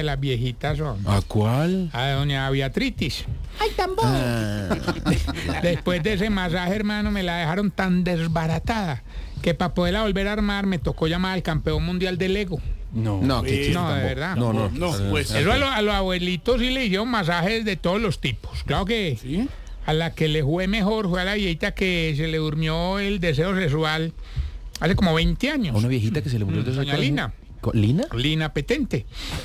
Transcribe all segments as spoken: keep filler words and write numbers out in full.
de las viejitas son. ¿A cuál? A doña Beatritis. ¡Ay, tambor! Ah, Después de ese masaje, hermano, me la dejaron tan desbaratada que para poderla volver a armar me tocó llamar al campeón mundial de Lego. no, no, qué chiste No, de tampoco. verdad. No, no, No, pues. Eso a, lo- a los abuelitos sí le hicieron masajes de todos los tipos. Claro que ¿Sí? a la que le fue mejor fue a la viejita que se le durmió el deseo sexual hace como veinte años. A una viejita que se le murió el deseo Doña sexual. Lina. ¿Co- ¿Lina? Lina Petente.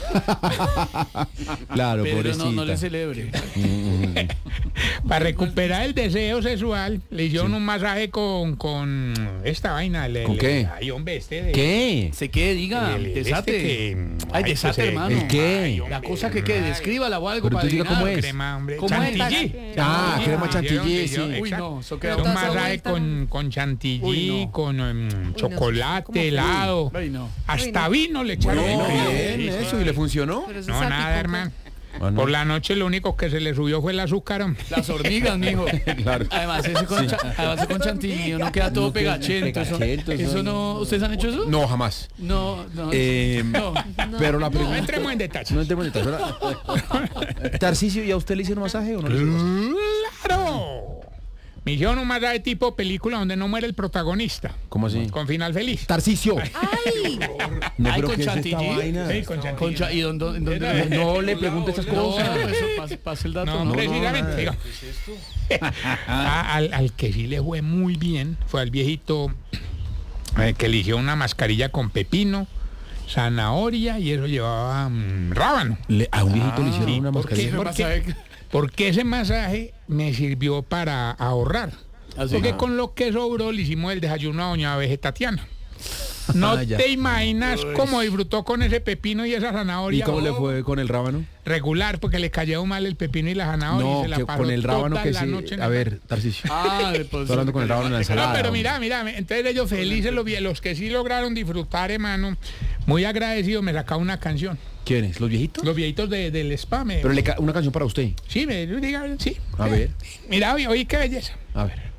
Claro, Pero pobrecita. no, no le celebre. Para recuperar el deseo sexual, le hicieron un masaje con, con esta vaina. Le, ¿Con le- qué? Ay, hombre, este de... ¿Qué? ¿Se qué? Diga, el- el desate. este que- Ay, ay, desate, que se- hermano. ¿El qué? La cosa que quede, descríbala o algo Pero para tú diga adivinar. cómo es. Crema, hombre. ¿Cómo es? Chantilly. Ah, Chantilly. crema Hicieron- chantilly, hicieron- sí. Uy, exacto. no, eso queda Un Pero masaje vuelta, con, con chantilly, Uy, no. con em, chocolate, ¿cómo? helado. Ay, no. Hasta vino le echaron. Bueno, No, bien, sí, eso, ¿y le funcionó? Pero eso No, es nada, apicoco. hermano. Ah, no. Por la noche lo único que se le subió fue el azúcar. hombre. Las hormigas, mijo. Claro. Además, ese con, cha- además ese con chantilly uno queda todo Uno queda pegachento. Eso, pegachento, eso eso no- no. ¿Ustedes han hecho eso? No, jamás. No, no. Eh, no. Pero la No pregunta... entremos en detalles. No entremos en detalles. Ahora, Tarcisio, ¿y a usted le hicieron masaje o no le hicieron masaje? ¡Claro! Me hicieron un masaje tipo película donde no muere el protagonista. ¿Cómo así? Con final feliz. Tarcisio. ¡Ay! No, Ay, pero con ¿qué es esta chantilly. vaina? Sí, con chantilly. Concha, ¿y dónde? dónde, dónde- No le pregunte esas No, cosas. eso, pase, pase el dato. No, No, precisamente. digo. A- al, al que sí le fue muy bien fue al viejito eh, que eligió una mascarilla con pepino, zanahoria y eso llevaba mm, rábano. Le- a un viejito le hicieron sí, una ¿por qué? mascarilla. Ese ¿Por masaje- Porque ese masaje me sirvió para ahorrar. ¿Ah, sí? Porque Ah. con lo que sobró le hicimos el desayuno a doña Vegetatiana. No Ah, ya. te imaginas cómo disfrutó con ese pepino y esa ¿Y zanahoria. cómo le Oh, fue con el rábano? Regular, porque le cayó mal el pepino y la zanahoria. y No, se la que paró con el rábano toda que la sí. noche en A el- ver, Tarcisio. Ah, pues. Estoy hablando con el rábano en la ensalada. No, pero hombre. mira, mira, entonces ellos felices, los, vie- los que sí lograron disfrutar, hermano, muy agradecidos, me sacaron una canción. ¿Quiénes? ¿Los viejitos? Los viejitos de, del spa me... Pero le ca- una canción para usted. Sí, me digan, sí. A ver. Mira, oí, oí qué belleza. A ver.